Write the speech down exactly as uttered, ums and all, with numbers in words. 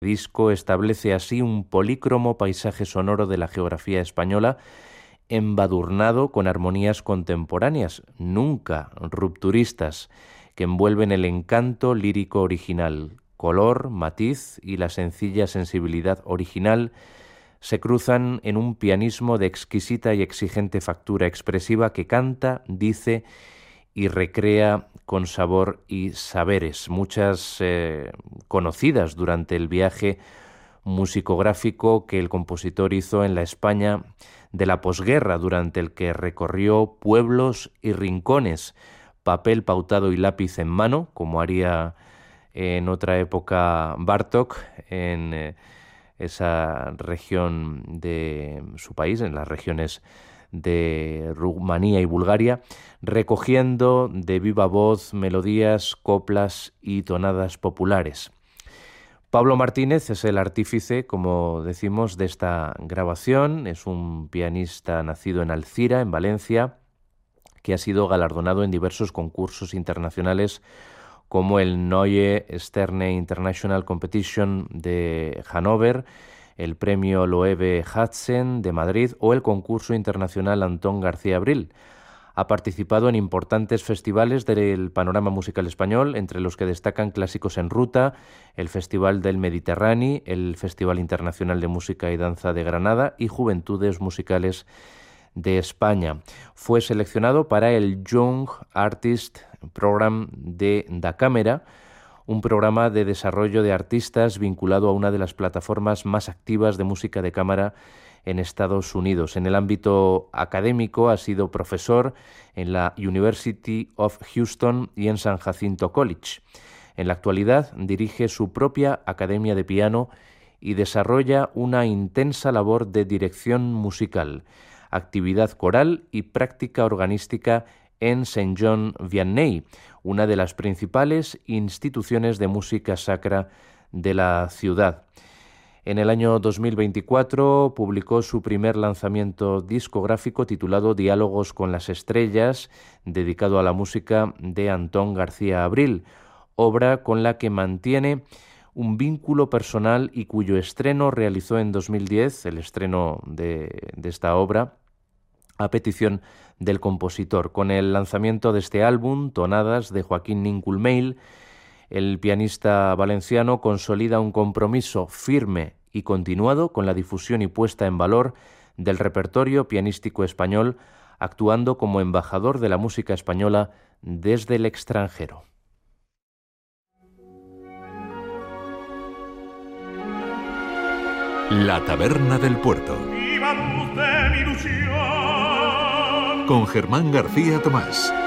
disco establece así un polícromo paisaje sonoro de la geografía española, embadurnado con armonías contemporáneas, nunca rupturistas, que envuelven el encanto lírico original. Color, matiz y la sencilla sensibilidad original se cruzan en un pianismo de exquisita y exigente factura expresiva que canta, dice y recrea con sabor y saberes, muchas eh, conocidas durante el viaje musicográfico que el compositor hizo en la España de la posguerra, durante el que recorrió pueblos y rincones, papel pautado y lápiz en mano, como haría en otra época Bartók en eh, esa región de su país, en las regiones de Rumanía y Bulgaria, recogiendo de viva voz melodías, coplas y tonadas populares. Pablo Martínez es el artífice, como decimos, de esta grabación. Es un pianista nacido en Alcira, en Valencia, que ha sido galardonado en diversos concursos internacionales como el Neue Sterne International Competition de Hannover, el premio Loewe Hudson de Madrid o el concurso internacional Antón García Abril. Ha participado en importantes festivales del panorama musical español, entre los que destacan Clásicos en Ruta, el Festival del Mediterráneo, el Festival Internacional de Música y Danza de Granada y Juventudes Musicales de España. Fue seleccionado para el Young Artist Program de Da Cámara, un programa de desarrollo de artistas vinculado a una de las plataformas más activas de música de cámara en Estados Unidos. En el ámbito académico ha sido profesor en la University of Houston y en San Jacinto College. En la actualidad dirige su propia academia de piano y desarrolla una intensa labor de dirección musical, actividad coral y práctica organística en Saint John Vianney, una de las principales instituciones de música sacra de la ciudad. En el año dos mil veinticuatro publicó su primer lanzamiento discográfico titulado Diálogos con las Estrellas, dedicado a la música de Antón García Abril, obra con la que mantiene un vínculo personal y cuyo estreno realizó en dos mil diez, el estreno de, de esta obra, a petición del compositor. Con el lanzamiento de este álbum, Tonadas, de Joaquín Ninculmail, el pianista valenciano consolida un compromiso firme y continuado con la difusión y puesta en valor del repertorio pianístico español, actuando como embajador de la música española desde el extranjero. La Taberna del Puerto. Viva luz de mi ilusión. Con Germán García Tomás.